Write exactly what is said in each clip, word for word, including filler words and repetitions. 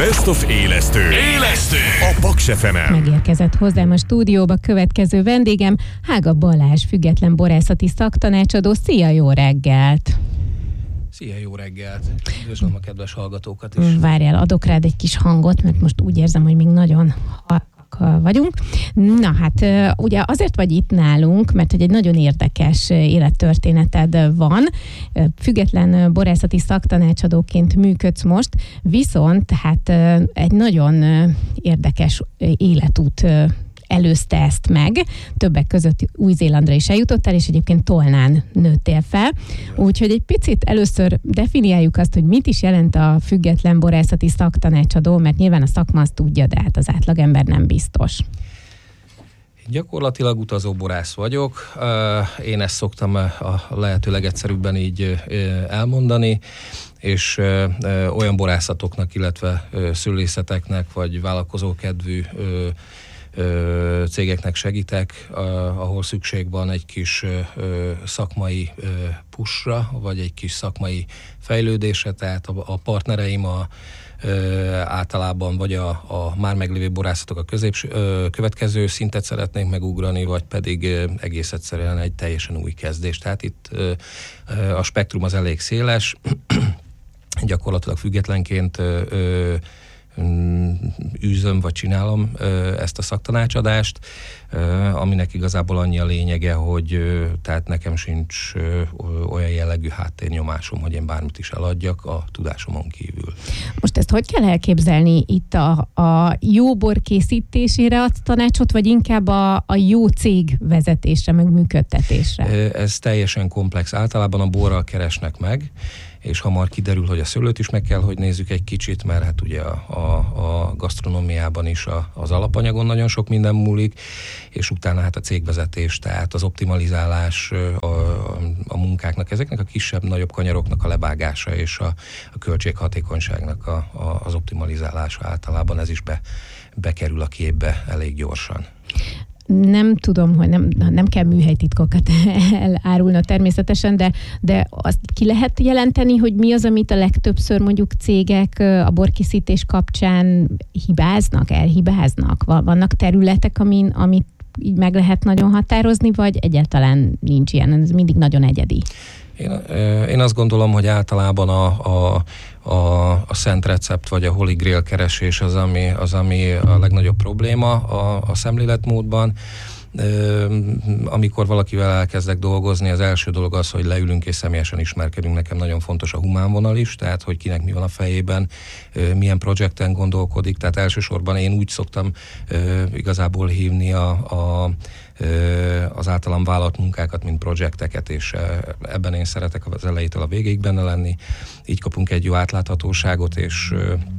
Best of Élesztő. Élesztő. A Paks ef emen. Megérkezett hozzám a stúdióba következő vendégem, Hága Balázs, független borászati szaktanácsadó. Szia, jó reggelt! Szia, jó reggelt! Üdvözlöm a kedves hallgatókat is. Várjál, adok rád egy kis hangot, mert most úgy érzem, hogy még nagyon vagyunk. Na hát, ugye azért vagy itt nálunk, mert hogy egy nagyon érdekes élettörténeted van. Független borászati szaktanácsadóként működsz most, viszont hát egy nagyon érdekes életút előzte ezt meg. Többek között Új-Zélandra is eljutottál, és egyébként Tolnán nőttél fel. Úgyhogy egy picit először definiáljuk azt, hogy mit is jelent a független borászati szaktanácsadó, mert nyilván a szakma azt tudja, de hát az átlagember nem biztos. Gyakorlatilag utazó borász vagyok. Én ezt szoktam a lehető legegyszerűbben így elmondani, és olyan borászatoknak, illetve szülészeteknek, vagy vállalkozókedvű cégeknek segítek, ahol szükség van egy kis szakmai pushra, vagy egy kis szakmai fejlődésre, tehát a partnereim a, általában vagy a, a már meglévő borászatok a középső, következő szintet szeretnénk megugrani, vagy pedig egész egyszerűen egy teljesen új kezdés. Tehát itt a spektrum az elég széles, gyakorlatilag függetlenként űzöm vagy csinálom ezt a szaktanácsadást, aminek igazából annyi a lényege, hogy tehát nekem sincs olyan jellegű háttérnyomásom, hogy én bármit is eladjak a tudásomon kívül. Most ezt hogy kell elképzelni? Itt a, a jó bor készítésére adsz tanácsot, vagy inkább a, a jó cég vezetésre, meg működtetésre? Ez teljesen komplex. Általában a borral keresnek meg, és hamar kiderül, hogy a szőlőt is meg kell, hogy nézzük egy kicsit, mert hát ugye a, a, a gasztronómiában is a, az alapanyagon nagyon sok minden múlik, és utána hát a cégvezetés, tehát az optimalizálás a, a, a munkáknak, ezeknek a kisebb-nagyobb kanyaroknak a levágása és a, a költséghatékonyságnak a, a, az optimalizálása általában ez is be, bekerül a képbe elég gyorsan. Nem tudom, hogy nem, nem kell műhelytitkokat elárulna természetesen, de, de azt ki lehet jelenteni, hogy mi az, amit a legtöbbször mondjuk cégek a borkészítés kapcsán hibáznak, elhibáznak? Vannak területek, amin, amit így meg lehet nagyon határozni, vagy egyáltalán nincs ilyen, ez mindig nagyon egyedi? Én, én azt gondolom, hogy általában a, a, a, a szent recept vagy a holy grail keresés az, ami, az, ami a legnagyobb probléma a, a szemléletmódban. Amikor valakivel elkezdek dolgozni, az első dolog az, hogy leülünk és személyesen ismerkedünk. Nekem nagyon fontos a humán vonal is, tehát hogy kinek mi van a fejében, milyen projekten gondolkodik. Tehát elsősorban én úgy szoktam igazából hívni a, a az általam vállalt munkákat, mint projekteket, és ebben én szeretek az elejétől a végéig benne lenni. Így kapunk egy jó átláthatóságot, és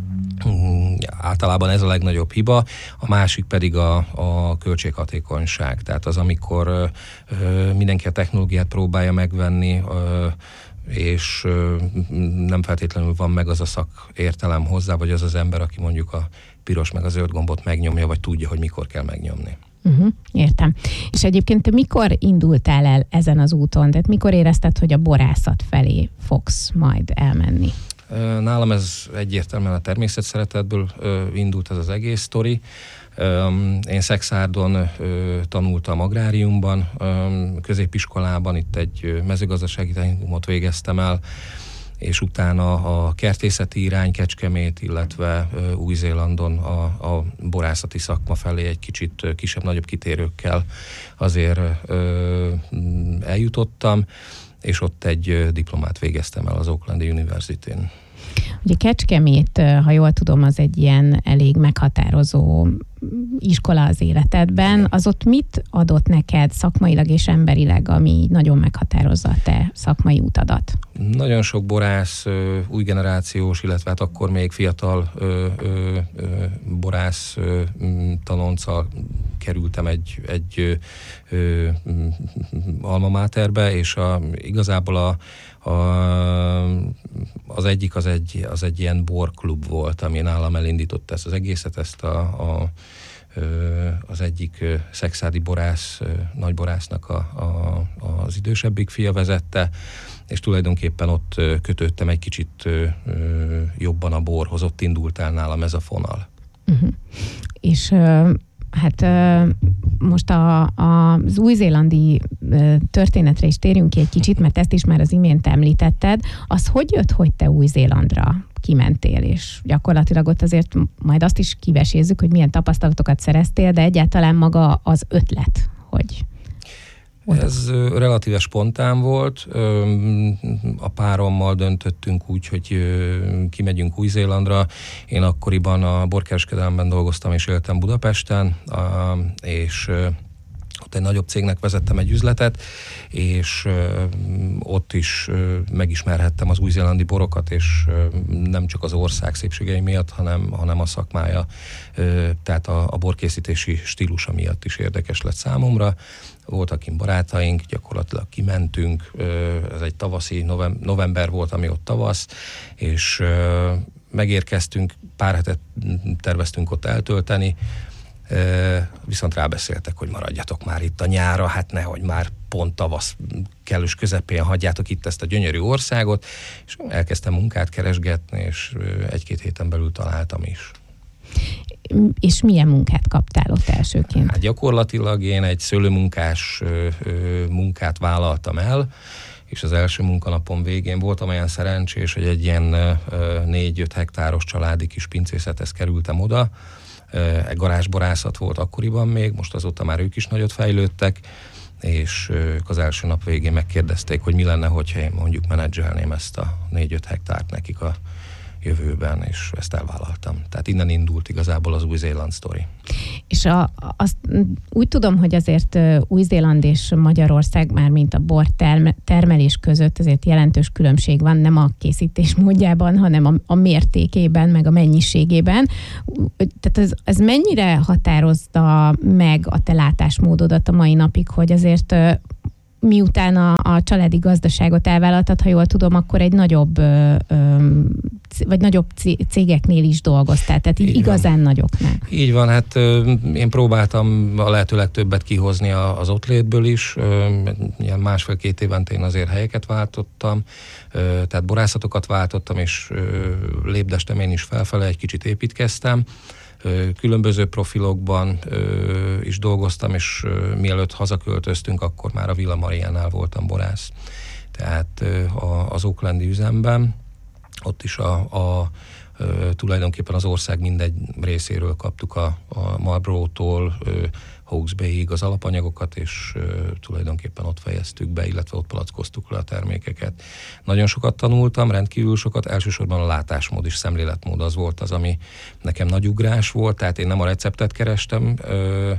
általában ez a legnagyobb hiba. A másik pedig a, a költséghatékonyság. Tehát az, amikor mindenki a technológiát próbálja megvenni, és nem feltétlenül van meg az a szakértelem hozzá, vagy az az ember, aki mondjuk a piros meg a zöld gombot megnyomja, vagy tudja, hogy mikor kell megnyomni. Uh-huh, értem. És egyébként te mikor indultál el ezen az úton? Tehát mikor érezted, hogy a borászat felé fogsz majd elmenni? Nálam ez egyértelműen a természetszeretetből indult ez az egész sztori. Én Szexárdon tanultam agráriumban, középiskolában itt egy mezőgazdasági technikumot végeztem el, és utána a kertészeti irány Kecskemét, illetve Új-Zélandon a, a borászati szakma felé egy kicsit kisebb-nagyobb kitérőkkel azért ö, eljutottam, és ott egy diplomát végeztem el az Aucklandi Universityn. Ugye Kecskemét, ha jól tudom, az egy ilyen elég meghatározó iskola az életedben. Az ott mit adott neked szakmailag és emberileg, ami nagyon meghatározza a te szakmai utadat? Nagyon sok borász, új generációs, illetve hát akkor még fiatal ö, ö, ö, borász ö, tanonccal kerültem egy, egy ö, ö, alma materbe, és a, igazából a, a, az egyik az egy, az egy ilyen borklub volt, ami nálam elindította ezt az egészet, ezt a, a az egyik szexárdi borász, nagyborásznak a, a, az idősebbik fia vezette, és tulajdonképpen ott kötődtem egy kicsit jobban a borhoz, ott indult el nálam ez a fonal. Uh-huh. És hát most a, a, az új-zélandi történetre is térjünk ki egy kicsit, mert ezt is már az imént említetted. Az hogy jött, hogy te Új-Zélandra kimentél, és gyakorlatilag ott azért majd azt is kivesézzük, hogy milyen tapasztalatokat szereztél, de egyáltalán maga az ötlet, hogy... Ez relatíve spontán volt. A párommal döntöttünk úgy, hogy kimegyünk Új-Zélandra. Én akkoriban a borkereskedelemben dolgoztam és éltem Budapesten, és ott egy nagyobb cégnek vezettem egy üzletet, és ott is megismerhettem az új-zélandi borokat, és nem csak az ország szépségei miatt, hanem, hanem a szakmája, tehát a, a borkészítési stílusa miatt is érdekes lett számomra. Voltak kint barátaink, gyakorlatilag kimentünk, ez egy tavaszi, november volt, ami ott tavasz, és megérkeztünk, pár hetet terveztünk ott eltölteni, viszont rábeszéltek, hogy maradjatok már itt a nyárra, hát nehogy már pont tavasz kellős közepén hagyjátok itt ezt a gyönyörű országot, és elkezdtem munkát keresgetni, és egy-két héten belül találtam is. És milyen munkát kaptál ott elsőként? Hát gyakorlatilag én egy szőlőmunkás munkát vállaltam el, és az első munkanapom végén voltam olyan szerencsés, hogy egy ilyen négy-öt hektáros családi kis pincészethez kerültem oda. Egy garázsborászat volt akkoriban még, most azóta már ők is nagyot fejlődtek, és az első nap végén megkérdezték, hogy mi lenne, hogyha én mondjuk menedzselném ezt a négy-öt hektárt nekik a jövőben, és ezt elvállaltam. Tehát innen indult igazából az Új-Zéland sztori. És a, azt úgy tudom, hogy azért Új-Zéland és Magyarország már mint a bor termelés között azért jelentős különbség van, nem a készítés módjában, hanem a, a mértékében, meg a mennyiségében. Tehát ez, ez mennyire határozta meg a te látásmódodat a mai napig, hogy azért miután a, a családi gazdaságot elvállaltad, ha jól tudom, akkor egy nagyobb ö, ö, vagy nagyobb cégeknél is dolgoztál, tehát így, így igazán van. Nagyoknál. Így van, hát ö, én próbáltam a lehető legtöbbet kihozni az ott létből is, ö, ilyen másfél-két évente én azért helyeket váltottam, ö, tehát borászatokat váltottam, és ö, lépdestem én is felfele, egy kicsit építkeztem. Különböző profilokban ö, is dolgoztam, és ö, mielőtt hazaköltöztünk, akkor már a Villa Mariánál voltam borász. Tehát ö, a, az Aucklandi üzemben, ott is a, a ö, tulajdonképpen az ország mindegy részéről kaptuk a, a Marlborough-tól ö, Hawke's Bayig az alapanyagokat, és ö, tulajdonképpen ott fejeztük be, illetve ott palackoztuk le a termékeket. Nagyon sokat tanultam, rendkívül sokat, elsősorban a látásmód és szemléletmód az volt az, ami nekem nagy ugrás volt, tehát én nem a receptet kerestem, ö,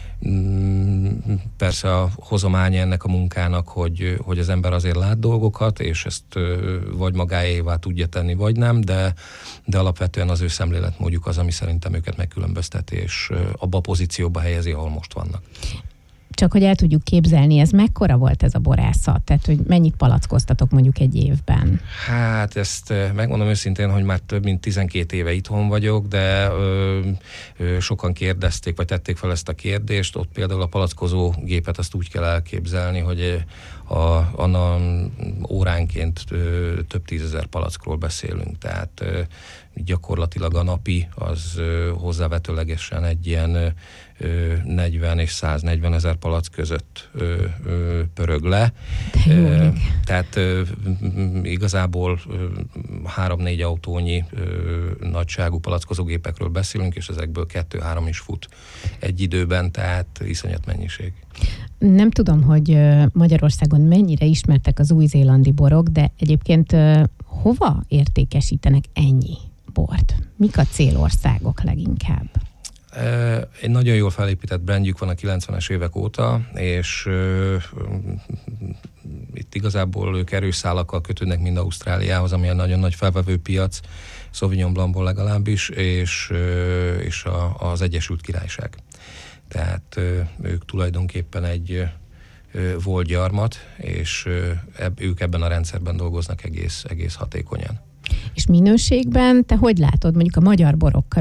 persze a hozománya ennek a munkának, hogy, hogy az ember azért lát dolgokat, és ezt vagy magáévá tudja tenni, vagy nem, de, de alapvetően az ő szemléletmódjuk az, ami szerintem őket megkülönbözteti, és abba a pozícióba helyezi, ahol most vannak. Csak hogy el tudjuk képzelni, ez mekkora volt ez a borászat? Tehát, hogy mennyit palackoztatok mondjuk egy évben? Hát ezt megmondom őszintén, hogy már több mint tizenkét éve itthon vagyok, de ö, ö, sokan kérdezték, vagy tették fel ezt a kérdést. Ott például a palackozó gépet azt úgy kell elképzelni, hogy a, a óránként ö, több tízezer palackról beszélünk, tehát ö, gyakorlatilag a napi az ö, hozzávetőlegesen egy ilyen ö, negyven és száznegyven ezer palack között ö, ö, pörög le. Ö, tehát ö, igazából három-négy autónyi ö, nagyságú palackozógépekről beszélünk, és ezekből kettő-három is fut egy időben, tehát iszonyat mennyiség. Nem tudom, hogy Magyarországon mennyire ismertek az új-zélandi borok, de egyébként hova értékesítenek ennyi bort? Mik a célországok leginkább? Egy nagyon jól felépített brandjük van a kilencvenes évek óta, és uh, itt igazából ők erős szálakkal kötődnek mind Ausztráliához, ami egy nagyon nagy felvevő piac, Sauvignon Blancból legalábbis, és, uh, és a, az Egyesült Királyság. Tehát uh, ők tulajdonképpen egy uh, volt gyarmat, és uh, eb, ők ebben a rendszerben dolgoznak egész, egész hatékonyan. És minőségben te hogy látod, mondjuk a magyar borokkal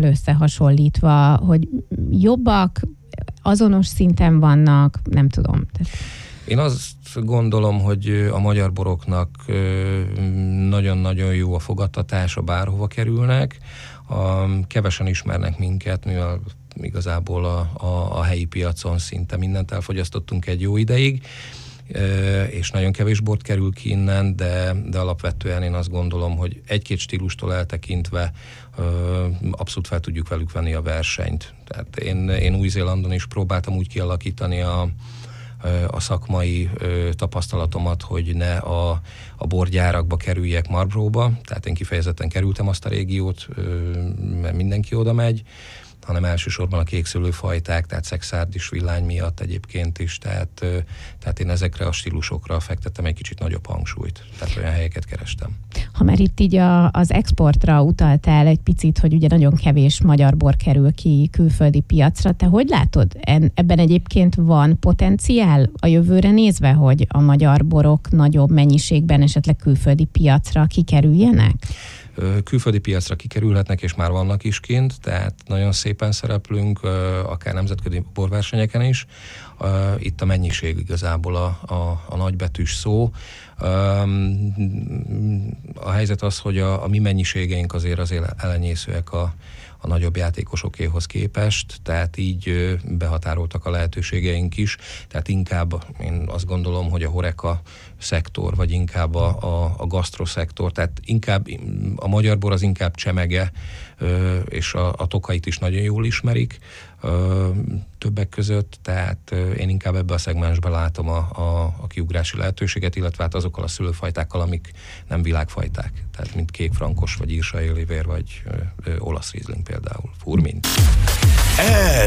összehasonlítva, hogy jobbak, azonos szinten vannak, nem tudom. Én azt gondolom, hogy a magyar boroknak nagyon-nagyon jó a fogadtatása, bárhova kerülnek. A, kevesen ismernek minket, mivel igazából a, a, a helyi piacon szinte mindent elfogyasztottunk egy jó ideig, és nagyon kevés bort kerül ki innen, de, de alapvetően én azt gondolom, hogy egy-két stílustól eltekintve abszolút fel tudjuk velük venni a versenyt. Tehát én, én Új-Zélandon is próbáltam úgy kialakítani a, a szakmai tapasztalatomat, hogy ne a, a borgyárakba kerüljek Marlborough-ba, tehát én kifejezetten kerültem azt a régiót, mert mindenki oda megy, hanem elsősorban a kékszőlőfajták, tehát szexárdis villány miatt egyébként is, tehát, tehát én ezekre a stílusokra fektettem egy kicsit nagyobb hangsúlyt, tehát olyan helyeket kerestem. Ha már itt így a, az exportra utaltál egy picit, hogy ugye nagyon kevés magyar bor kerül ki külföldi piacra, te hogy látod? Ebben egyébként van potenciál a jövőre nézve, hogy a magyar borok nagyobb mennyiségben esetleg külföldi piacra kikerüljenek? Külföldi piacra kikerülhetnek, és már vannak is kint, tehát nagyon szépen szereplünk, akár nemzetközi borversenyeken is. Itt a mennyiség igazából a, a, a nagybetűs szó. A helyzet az, hogy a, a mi mennyiségeink azért azért elenyészőek a, a nagyobb játékosokéhoz képest, tehát így behatároltak a lehetőségeink is, tehát inkább én azt gondolom, hogy a HoReCa szektor, vagy inkább a, a, a gasztroszektor, tehát inkább a magyar bor az inkább csemege, és a, a Tokait is nagyon jól ismerik többek között, tehát én inkább ebbe a szegmensbe látom a, a, a kiugrási lehetőséget, illetve hát azokkal a szőlőfajtákkal, amik nem világfajták, tehát mint kékfrankos, vagy írsai livér, vagy ö, ö, olasz rizling például, furmint.